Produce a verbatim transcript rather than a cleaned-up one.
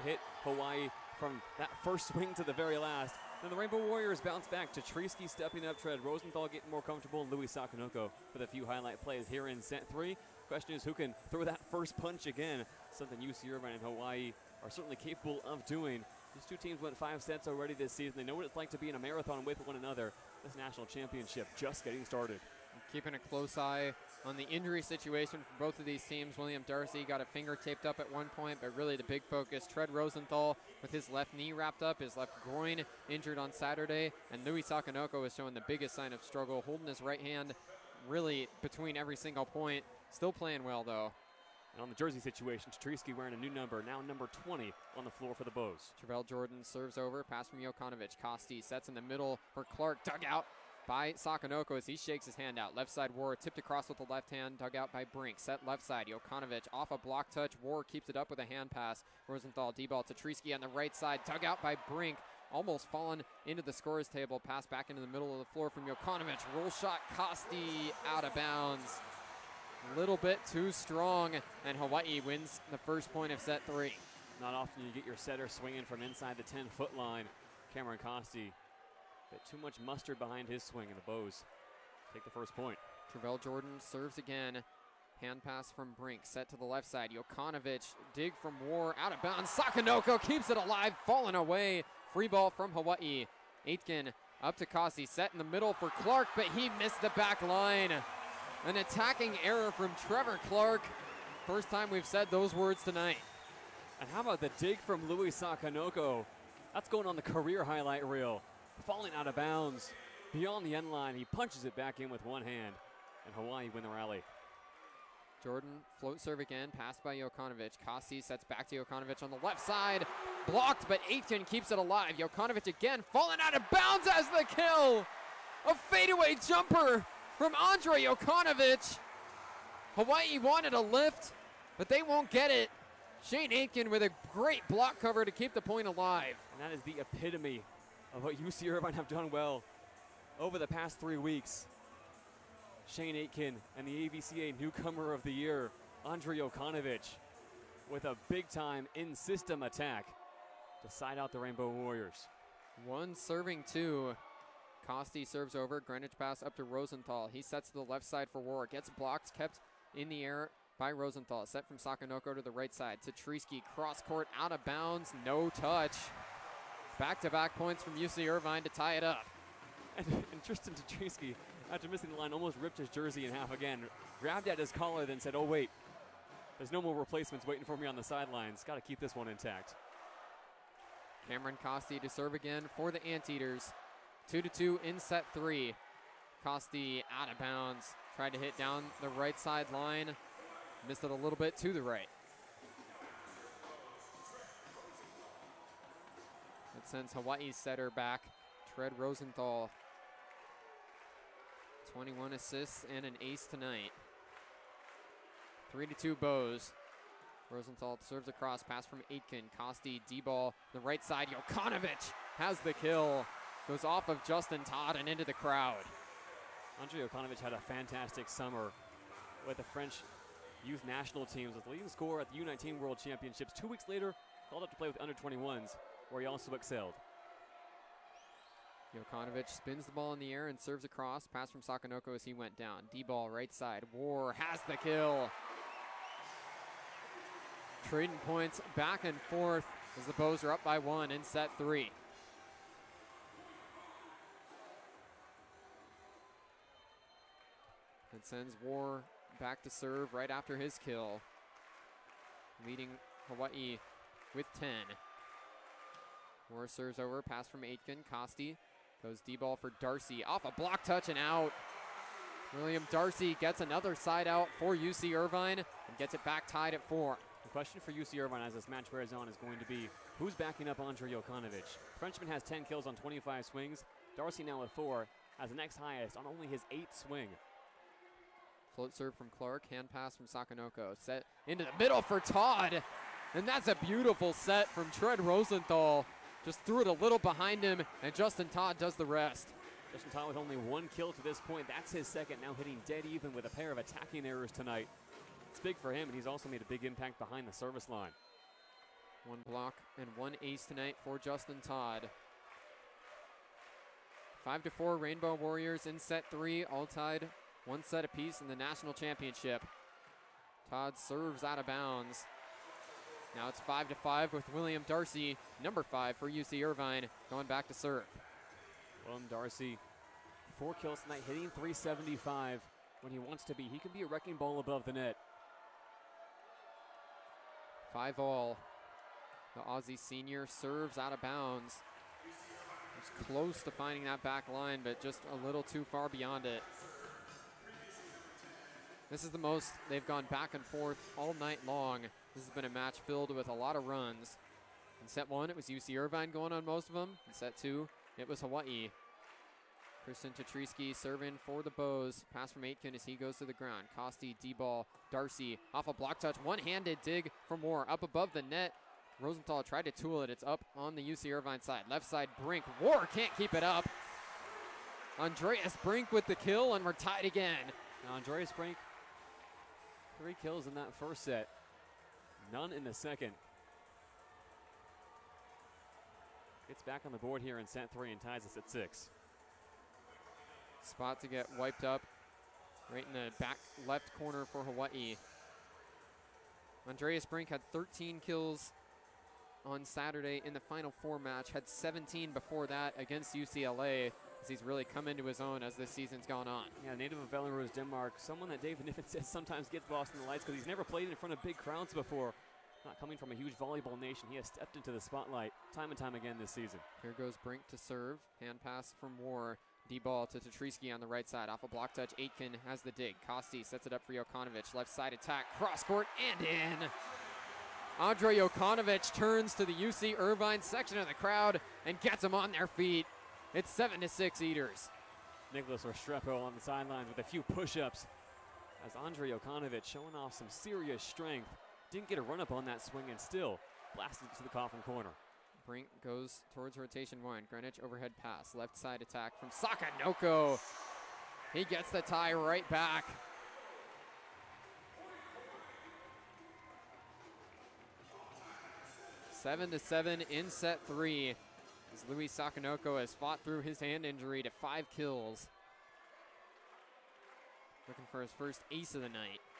hit Hawaii from that first swing to the very last. Then the Rainbow Warriors bounce back. Tatriski stepping up, Tread Rosenthal getting more comfortable, Louis Sakonoko with a few highlight plays here in set three. Question is who can throw that first punch again, something U C Irvine and Hawaii are certainly capable of doing. These two teams went five sets already this season. They know what it's like to be in a marathon with one another. This national championship just getting started. Keeping a close eye on the injury situation for both of these teams. William Darcy got a finger taped up at one point, but really the big focus, Tread Rosenthal with his left knee wrapped up, his left groin injured on Saturday, and Louis Sakonoko is showing the biggest sign of struggle, holding his right hand really between every single point. Still playing well, though. And on the jersey situation, Tatriski wearing a new number, now number twenty on the floor for the Bows. Travell Jordan serves over, pass from Jokanovic. Costi sets in the middle for Clark, dug out by Sakonoko as he shakes his hand out. Left side, War tipped across with the left hand, dug out by Brink. Set left side, Jokanovic off a block touch. War keeps it up with a hand pass. Rosenthal, D-ball, Tatriski on the right side, dug out by Brink. Almost fallen into the scorer's table. Pass back into the middle of the floor from Jokanovic. Roll shot, Costi out of bounds. A little bit too strong, and Hawaii wins the first point of set three. Not often you get your setter swinging from inside the ten-foot line. Cameron Costi, bit too much mustard behind his swing, and the Bows take the first point. Travell Jordan serves again. Hand pass from Brink, set to the left side. Jokanovic, dig from War, out of bounds. Sakonoko keeps it alive, falling away. Free ball from Hawaii. Aitken up to Costi, set in the middle for Clark, but he missed the back line. An attacking error from Trevor Clark. First time we've said those words tonight. And how about the dig from Louis Sakonoko? That's going on the career highlight reel. Falling out of bounds beyond the end line. He punches it back in with one hand, and Hawaii win the rally. Jordan float serve again, passed by Jokanovic. Costi sets back to Jokanovic on the left side. Blocked, but Aitken keeps it alive. Jokanovic again falling out of bounds as the kill. A fadeaway jumper from Andre Jokanovic. Hawaii wanted a lift, but they won't get it. Shane Aitken with a great block cover to keep the point alive. And that is the epitome of what U C Irvine have done well over the past three weeks. Shane Aitken and the A V C A Newcomer of the Year, Andre Jokanovic, with a big-time in-system attack to side out the Rainbow Warriors. One serving two. Costi serves over, Greenwich pass up to Rosenthal. He sets to the left side for War. Gets blocked, kept in the air by Rosenthal. Set from Sakonoko to the right side. Tatriski cross court, out of bounds, no touch. Back-to-back points from U C Irvine to tie it up. And, and Tristan Tatriski, after missing the line, almost ripped his jersey in half again. Grabbed at his collar, then said, oh wait, there's no more replacements waiting for me on the sidelines. Got to keep this one intact. Cameron Costi to serve again for the Anteaters. Two to two in set three. Costi out of bounds. Tried to hit down the right side line. Missed it a little bit to the right. That sends Hawaii's setter back. Tread Rosenthal. twenty-one assists and an ace tonight. Three to two Bows. Rosenthal serves across, pass from Aitken. Costi, D-ball, the right side. Jokanovic has the kill. Goes off of Justin Todd and into the crowd. Andre Jokanovic had a fantastic summer with the French youth national teams, with the leading scorer at the U nineteen World Championships. Two weeks later, called up to play with under twenty-ones, where he also excelled. Jokanovic spins the ball in the air and serves across. Pass from Sakonoko as he went down. D-ball right side. War has the kill. Trading points back and forth as the Bows are up by one in set three. It sends War back to serve right after his kill, leading Hawaii with ten. War serves over, pass from Aitken. Costi goes D-ball for Darcy. Off a block touch and out. William Darcy gets another side out for U C Irvine and gets it back tied at four. The question for U C Irvine as this match wears on is going to be, who's backing up Andre Jokanovic? Frenchman has ten kills on twenty-five swings. Darcy now with four, has the next highest on only his eighth swing. Float serve from Clark, hand pass from Sakonoko. Set into the middle for Todd. And that's a beautiful set from Tread Rosenthal. Just threw it a little behind him, and Justin Todd does the rest. Justin Todd with only one kill to this point. That's his second, now hitting dead even with a pair of attacking errors tonight. It's big for him, and he's also made a big impact behind the service line. One block and one ace tonight for Justin Todd. Five to four, Rainbow Warriors in set three, all tied one set apiece in the national championship. Todd serves out of bounds. Now it's five to five with William Darcy, number five for U C Irvine, going back to serve. William Darcy, four kills tonight, hitting three seventy-five when he wants to be. He can be a wrecking ball above the net. Five all. The Aussie senior serves out of bounds. Was close to finding that back line, but just a little too far beyond it. This is the most they've gone back and forth all night long. This has been a match filled with a lot of runs. In set one, it was U C Irvine going on most of them. In set two, it was Hawaii. Kristen Tatrisky serving for the Bows. Pass from Aitken as he goes to the ground. Costi, D-ball, Darcy off a block touch. One-handed dig for Moore up above the net. Rosenthal tried to tool it. It's up on the U C Irvine side. Left side, Brink. Moore can't keep it up. Andreas Brink with the kill, and we're tied again. Now Andreas Brink, three kills in that first set. None in the second. Gets back on the board here in set three and ties us at six. Spot to get wiped up right in the back left corner for Hawaii. Andreas Brink had thirteen kills on Saturday in the Final Four match, had seventeen before that against U C L A, as he's really come into his own as this season's gone on. Yeah, native of Belarus, Denmark, someone that David Niven says sometimes gets lost in the lights because he's never played in front of big crowds before. Not coming from a huge volleyball nation, he has stepped into the spotlight time and time again this season. Here goes Brink to serve. Hand pass from Moore. D-ball to Tatrisky on the right side. Off a block touch, Aitken has the dig. Costi sets it up for Jokanovic. Left side attack, cross court, and in. Andre Jokanovic turns to the U C Irvine section of the crowd and gets them on their feet. It's seven to six Eaters. Nicholas Restrepo on the sidelines with a few push-ups as Andre Jokanovic showing off some serious strength. Didn't get a run-up on that swing and still blasted to the coffin corner. Brink goes towards rotation one. Greenwich overhead pass. Left side attack from Sakanoko. He gets the tie right back. Seven to seven in set three. As Louis Sakanoko has fought through his hand injury to five kills. Looking for his first ace of the night.